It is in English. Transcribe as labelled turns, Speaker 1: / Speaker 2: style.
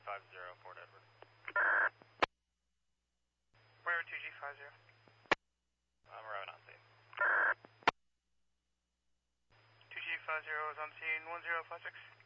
Speaker 1: 2G50, Fort Edward.
Speaker 2: Where 2G50?
Speaker 1: I'm arriving on scene.
Speaker 2: 2G50 is on scene 1056.